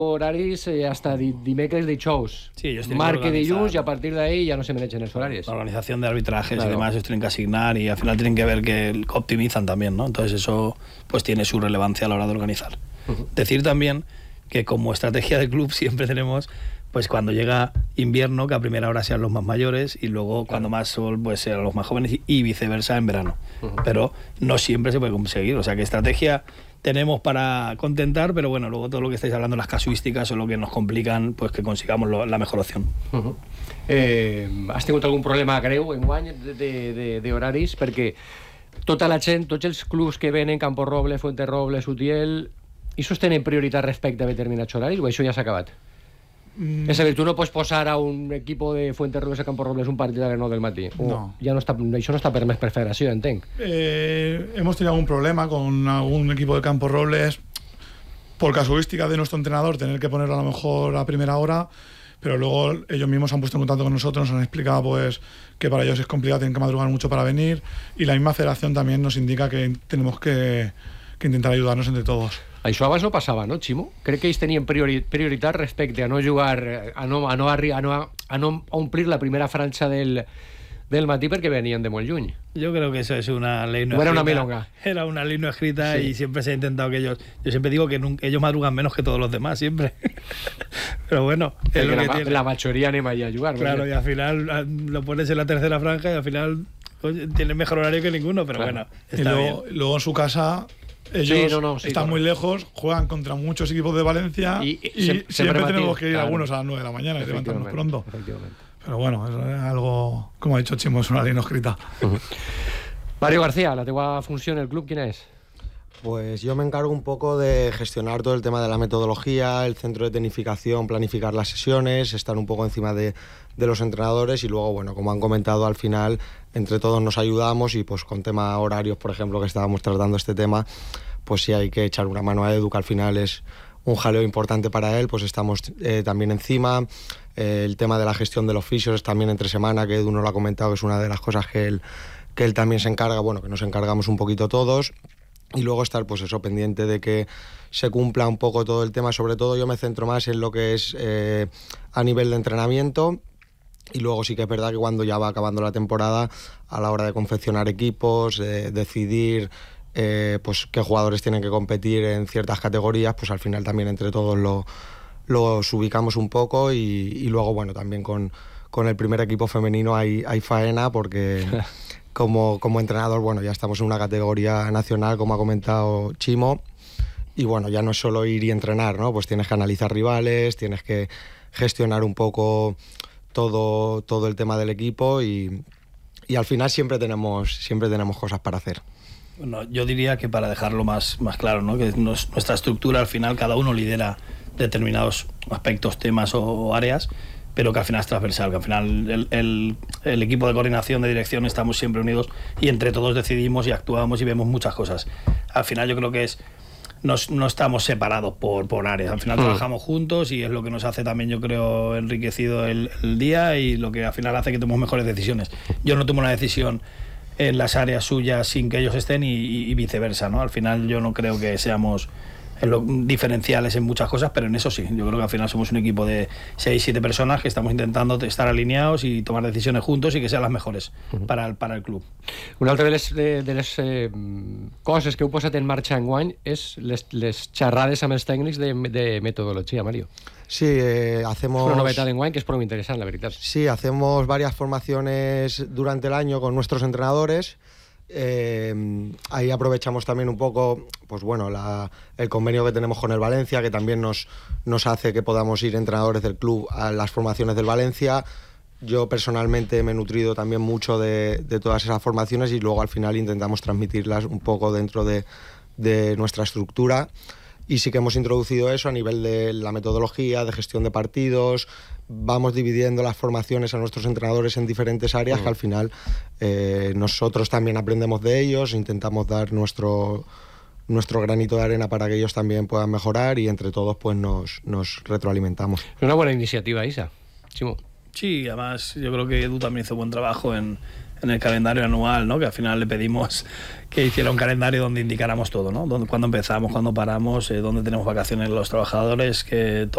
horaris hasta dimecres dijous. Sí, ellos tienen marque que dilluns y a partir de ahí ya no se manejan los horarios. La organización de arbitrajes Claro. y demás, ellos tienen que asignar y al final tienen que ver que optimizan también, ¿no? Entonces eso pues tiene su relevancia a la hora de organizar. Decir también que como estrategia de club siempre tenemos, pues cuando llega invierno, que a primera hora sean los más mayores y luego cuando más sol, pues sean los más jóvenes y viceversa en verano. Pero no siempre se puede conseguir, o sea que estrategia tenemos para contentar, pero bueno, luego todo lo que estáis hablando, las casuísticas o lo que nos complican, pues que consigamos la mejor opción. Has tingut algun problema greu enguany de horaris? Perquè tota la gent, tots els clubs que venen, Camporrobles, Fuenterrobles, Utiel, i tenen prioritat respecte a determinats horaris o això ja s'ha acabat? És a dir, tu no pots posar a un equipo de Fuenterrobles a Camporrobles un partit a les 9 del matí. No. Ja no està, això no està permès per federació, entenc. Hemos tenido algún problema con algún equipo de Camporrobles por casuística de nuestro entrenador, tener que ponerlo a lo mejor a primera hora, pero luego ellos mismos se han puesto en contacto con nosotros, nos han explicado pues que para ellos es complicado, tienen que madrugar mucho para venir, y la misma federación también nos indica que tenemos que intentar ayudarnos entre todos. Això abans no passava, no, Ximo? Crec que ells tenien prioritat respecte a no jugar, a no omplir la primera franja del matí perquè venien de molt lluny. Yo creo que eso es una ley no escrita. Era una milonga. Era una ley no escrita, sí. Y siempre se ha intentado que ellos... Yo siempre digo que ellos madrugan menos que todos los demás, siempre. Pero bueno, es lo que la mayoría anem allà a jugar. Claro, y al final lo pones en la tercera franja y al final tienes mejor horario que ninguno, pero claro. Bueno, está bien. Luego en su casa... Ellos están muy lejos, juegan contra muchos equipos de Valencia y siempre tenemos que ir algunos a las 9 de la mañana y levantarnos pronto. Pero bueno, es algo, como ha dicho Chimo, es una ley no escrita. Mario García, la teua funció en el club, quina és? Pues yo me encargo un poco de gestionar todo el tema de la metodología, el centro de tecnificación, planificar las sesiones, estar un poco encima de los entrenadores y luego, bueno, como han comentado, al final entre todos nos ayudamos y pues con tema horarios, por ejemplo, que estábamos tratando este tema, pues si hay que echar una mano a Edu, que al final es un jaleo importante para él, pues estamos también encima. El tema de la gestión de los fisios también entre semana, que Edu nos lo ha comentado, que es una de las cosas que él también se encarga, bueno, que nos encargamos un poquito todos. Y luego estar, pues eso, pendiente de que se cumpla un poco todo el tema. Sobre todo yo me centro más en lo que es a nivel de entrenamiento. Y luego sí que es verdad que cuando ya va acabando la temporada, a la hora de confeccionar equipos, decidir pues qué jugadores tienen que competir en ciertas categorías, pues al final también entre todos los ubicamos un poco. Y luego, bueno, también con el primer equipo femenino hay faena porque... Como entrenador, bueno, ya estamos en una categoría nacional, como ha comentado Chimo, y bueno, ya no es solo ir y entrenar, ¿no? Pues tienes que analizar rivales, tienes que gestionar un poco todo el tema del equipo y al final siempre tenemos cosas para hacer. Bueno, yo diría que para dejarlo más claro, ¿no? Que nuestra estructura al final cada uno lidera determinados aspectos, temas o áreas, pero que al final es transversal, que al final el equipo de coordinación, de dirección, estamos siempre unidos y entre todos decidimos y actuamos y vemos muchas cosas. Al final yo creo que no estamos separados por áreas, al final trabajamos juntos y es lo que nos hace también, yo creo, enriquecido el día y lo que al final hace que tomemos mejores decisiones. Yo no tomo una decisión en las áreas suyas sin que ellos estén y viceversa, ¿no? Al final yo no creo que seamos diferenciales en muchas cosas, pero en eso sí, yo creo que al final somos un equipo de 6-7 personas que estamos intentando estar alineados y tomar decisiones juntos y que sean las mejores para el club. Una altra de les coses que heu posat en marxa enguany és les xerrades amb els tècnics de metodologia, Mario. Sí, hacemos... Es una novedad enguany que es prou interessant, la veritat. Sí, hacemos varias formaciones durante el año con nuestros entrenadores. Ahí aprovechamos también un poco, pues bueno, el convenio que tenemos con el Valencia, que también nos hace que podamos ir entrenadores del club a las formaciones del Valencia. Yo personalmente me he nutrido también mucho de todas esas formaciones y luego al final intentamos transmitirlas un poco dentro de nuestra estructura. Y sí que hemos introducido eso a nivel de la metodología, de gestión de partidos. Vamos dividiendo las formaciones a nuestros entrenadores en diferentes áreas que al final nosotros también aprendemos de ellos, intentamos dar nuestro granito de arena para que ellos también puedan mejorar y entre todos pues nos retroalimentamos. Es una buena iniciativa, Isa. Chimo. Sí, además yo creo que Edu también hizo buen trabajo en el calendario anual, ¿no? Que al final le pedimos que hiciera un calendario donde indicáramos todo, ¿no? Cuándo empezamos, cuándo paramos, dónde tenemos vacaciones los trabajadores, que